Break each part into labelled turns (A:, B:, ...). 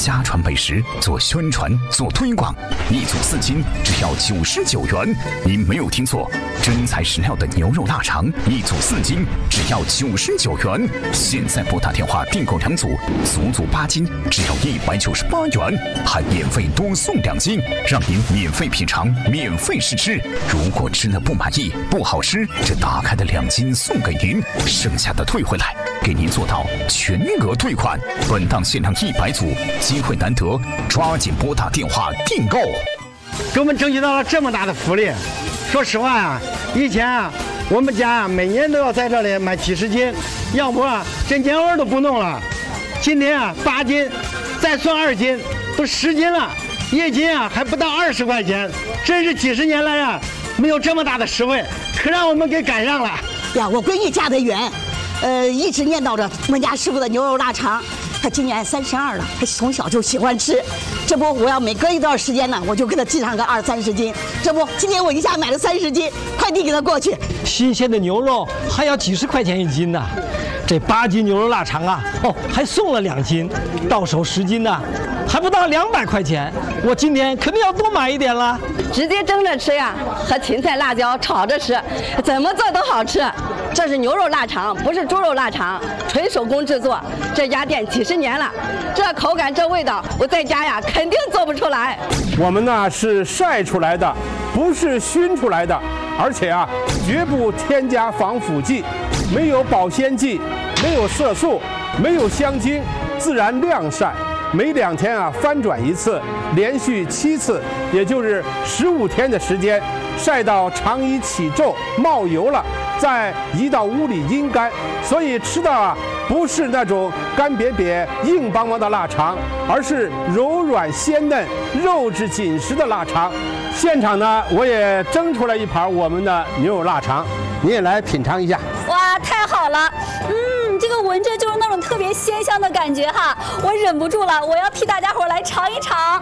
A: 家传美食做宣传做推广，一组4斤只要99元。您没有听错，真材实料的牛肉腊肠，一组4斤只要99元。现在拨打电话订购2组，足足8斤只要198元，还免费多送2斤，让您免费品尝，免费试吃。如果吃了不满意不好吃，这打开的2斤送给您，剩下的退回来，给您做到全额退款。本档限量100组，机会难得，抓紧拨打电话订购。
B: 给我们争取到了这么大的福利，说实话啊，以前啊，我们家每年都要在这里买几十斤，要不啊，这年味都不弄了。今天啊，8斤，再算2斤，都10斤了，1斤啊还不到20块钱，真是几十年来啊，没有这么大的实惠，可让我们给赶上了
C: 呀！我闺女嫁得远，一直念叨着我们家师傅的牛肉腊肠。她今年32了，她从小就喜欢吃。这不，我要每隔一段时间呢，我就给她寄上个20-30斤。这不，今天我一下买了30斤，快递给她过去。
D: 新鲜的牛肉还要几十块钱1斤呢，这8斤牛肉腊肠啊，还送了2斤，到手10斤呢，还不到200块钱。我今天肯定要多买一点了。
E: 直接蒸着吃呀，和芹菜、辣椒炒着吃，怎么做都好吃。这是牛肉腊肠，不是猪肉腊肠，纯手工制作。这家店几十年了，这口感这味道，我在家呀肯定做不出来。
F: 我们呢是晒出来的，不是熏出来的，而且啊绝不添加防腐剂，没有保鲜剂，没有色素，没有香精，自然晾晒。每2天啊翻转1次，连续7次，也就是15天的时间，晒到肠衣起皱冒油了，再移到屋里阴干。所以吃的啊不是那种干瘪瘪硬邦邦的腊肠，而是柔软鲜嫩肉质紧实的腊肠。现场呢我也蒸出来一盘我们的牛肉腊肠，你也来品尝一下。
G: 哇，太好了，这个闻着就是那种特别鲜香的感觉哈，我忍不住了，我要替大家伙来尝一尝。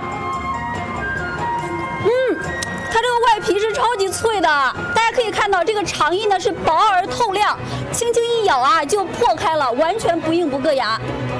G: 它这个外皮是超级脆的，大家可以看到这个肠衣呢是薄而透亮，轻轻一咬啊就破开了，完全不硬不硌牙。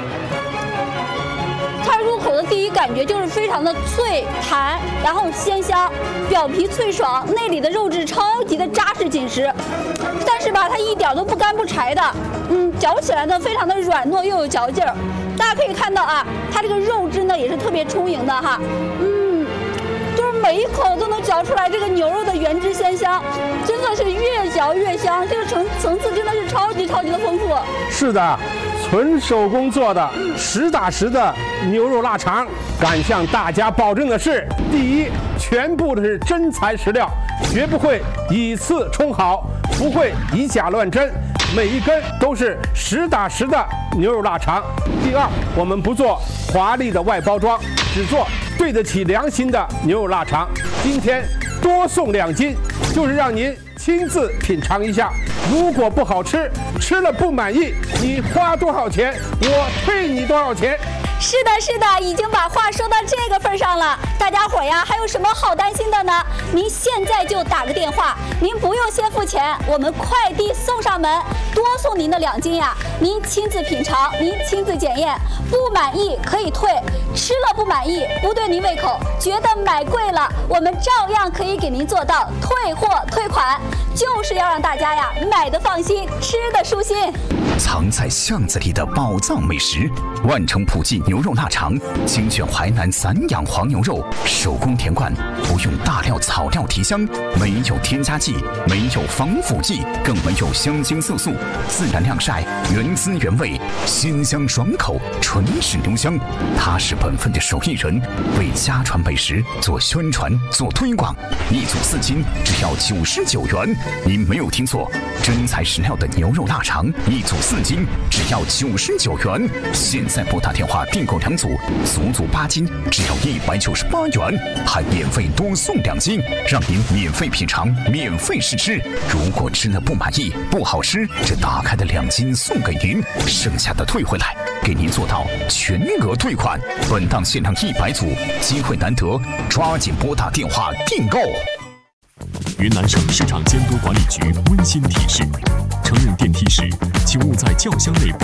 G: 它入口的第一感觉就是非常的脆弹，然后鲜香，表皮脆爽，内里的肉质超级的扎实紧实，但是吧它一点都不干不柴的，嚼起来呢非常的软糯又有嚼劲儿。大家可以看到啊，它这个肉质呢也是特别充盈的哈，就是每一口都能嚼出来这个牛肉的原汁鲜香，真的是越嚼越香，这个层次真的是超级的丰富。
F: 是的，纯手工做的实打实的牛肉腊肠，敢向大家保证的是，第一，全部的是真材实料，绝不会以次充好，不会以假乱真，每一根都是实打实的牛肉腊肠。第二，我们不做华丽的外包装，只做对得起良心的牛肉腊肠。今天多送2斤，就是让您亲自品尝一下。如果不好吃，吃了不满意，你花多少钱，我退你多少钱。
G: 是的，已经把话说到这个份上了，大家伙呀，还有什么好担心的呢？您现在就打个电话，您不用先付钱，我们快递送上门，多送您的2斤呀，您亲自品尝，您亲自检验，不满意可以退，吃了不满意，不对您胃口，觉得买贵了，我们照样可以给您做到退货退款，就是要让大家呀买的放心，吃的舒心。
A: 藏在巷子里的宝藏美食，万城普记牛肉腊肠，精选淮南散养黄牛肉，手工填灌，不用大料草料提香，没有添加剂，没有防腐剂，更没有香精色素，自然晾晒，原汁原味，鲜香爽口，纯是牛香。他是本分的手艺人，为家传美食做宣传做推广，一组4斤只要99元。您没有听错，真材实料的牛肉腊肠，一组4斤只要99元。现在拨打电话订购2组，足足8斤只要198元，还免费多送2斤，让您免费品尝，免费试吃。如果吃了不满意不好吃，这打开的2斤送给您，剩下的退回来，给您做到全额退款。本档限量100组，机会难得，抓紧拨打电话订购。
H: 云南省市场监督管理局温馨提示：乘用电梯时，请勿在轿厢内部